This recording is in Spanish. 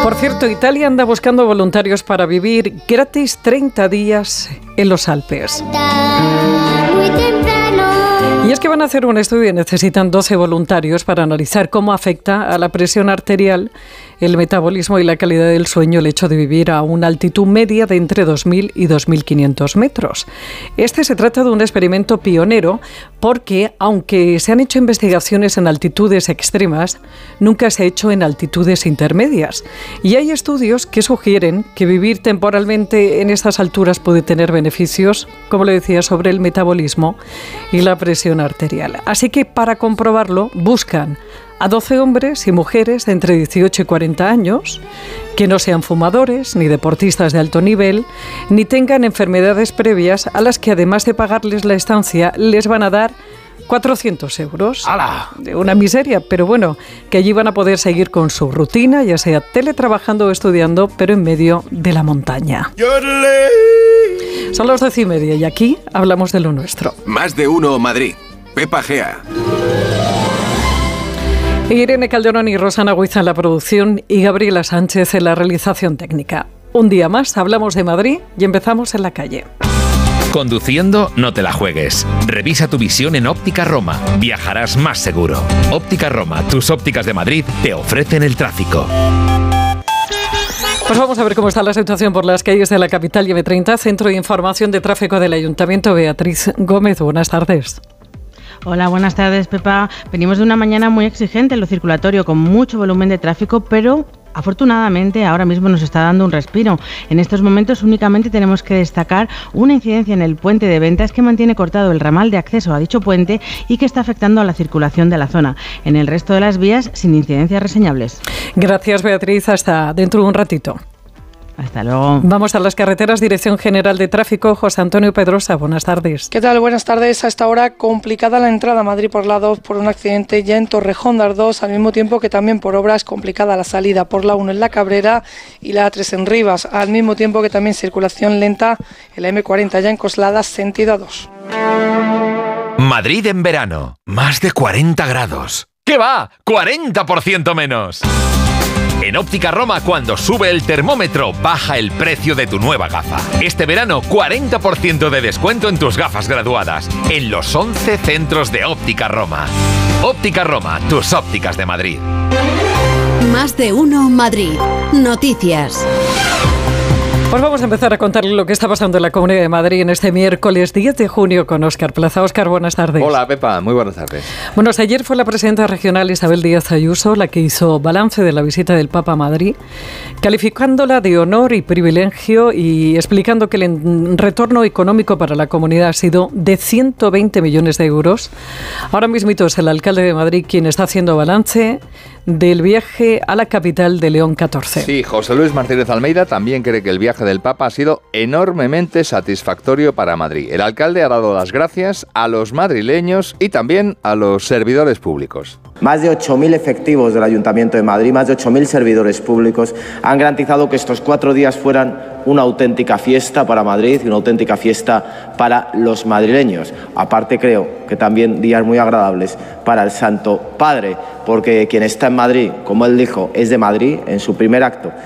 Por cierto, Italia anda buscando voluntarios para vivir gratis 30 días en los Alpes. Y es que van a hacer un estudio y necesitan 12 voluntarios para analizar cómo afecta a la presión arterial, el metabolismo y la calidad del sueño el hecho de vivir a una altitud media de entre 2.000 y 2.500 metros. Se trata de un experimento pionero porque, aunque se han hecho investigaciones en altitudes extremas, nunca se ha hecho en altitudes intermedias. Y hay estudios que sugieren que vivir temporalmente en estas alturas puede tener beneficios, como le decía, sobre el metabolismo y la presión arterial. Así que para comprobarlo buscan a 12 hombres y mujeres de entre 18 y 40 años que no sean fumadores, ni deportistas de alto nivel, ni tengan enfermedades previas a las que, además de pagarles la estancia, les van a dar 400 euros. ¡Hala! Una miseria, pero bueno, que allí van a poder seguir con su rutina, ya sea teletrabajando o estudiando, pero en medio de la montaña. Son las 10:30 y aquí hablamos de lo nuestro. Más de uno Madrid. Pepa Gea. Irene Calderón y Rosana Huiza en la producción y Gabriela Sánchez en la realización técnica. Un día más hablamos de Madrid y empezamos en la calle. Conduciendo, no te la juegues. Revisa tu visión en Óptica Roma. Viajarás más seguro. Óptica Roma, tus ópticas de Madrid, te ofrecen el tráfico. Pues vamos a ver cómo está la situación por las calles de la capital y M30, Centro de Información de Tráfico del Ayuntamiento. Beatriz Gómez, buenas tardes. Hola, buenas tardes, Pepa. Venimos de una mañana muy exigente en lo circulatorio, con mucho volumen de tráfico, pero afortunadamente ahora mismo nos está dando un respiro. En estos momentos únicamente tenemos que destacar una incidencia en el puente de Ventas que mantiene cortado el ramal de acceso a dicho puente y que está afectando a la circulación de la zona. En el resto de las vías, sin incidencias reseñables. Gracias, Beatriz. Hasta dentro de un ratito. Hasta luego. Vamos a las carreteras. Dirección General de Tráfico, José Antonio Pedrosa. Buenas tardes. ¿Qué tal? Buenas tardes. A esta hora complicada la entrada a Madrid por la 2 por un accidente ya en Torrejón de Ardoz, al mismo tiempo que también por obras complicada la salida por la 1 en La Cabrera y la A3 en Rivas, al mismo tiempo que también circulación lenta en la M40 ya en Coslada, sentido A2. Madrid en verano. Más de 40 grados. ¿Qué va? ¡40% menos! En Óptica Roma, cuando sube el termómetro, baja el precio de tu nueva gafa. Este verano, 40% de descuento en tus gafas graduadas, en los 11 centros de Óptica Roma. Óptica Roma, tus ópticas de Madrid. Más de uno Madrid. Noticias. Pues vamos a empezar a contarle lo que está pasando en la Comunidad de Madrid en este miércoles 10 de junio con Óscar Plaza. Óscar, buenas tardes. Hola, Pepa, muy buenas tardes. Bueno, ayer fue la presidenta regional Isabel Díaz Ayuso la que hizo balance de la visita del Papa a Madrid, calificándola de honor y privilegio y explicando que el retorno económico para la comunidad ha sido de 120 millones de euros. Ahora mismito es el alcalde de Madrid quien está haciendo balance del viaje a la capital de León XIV. Sí, José Luis Martínez Almeida también cree que el viaje del Papa ha sido enormemente satisfactorio para Madrid. El alcalde ha dado las gracias a los madrileños y también a los servidores públicos. Más de 8.000 efectivos del Ayuntamiento de Madrid, más de 8.000 servidores públicos han garantizado que estos 4 días fueran una auténtica fiesta para Madrid y una auténtica fiesta para los madrileños. Aparte, creo que también días muy agradables para el Santo Padre, porque quien está en Madrid, como él dijo, es de Madrid en su primer acto.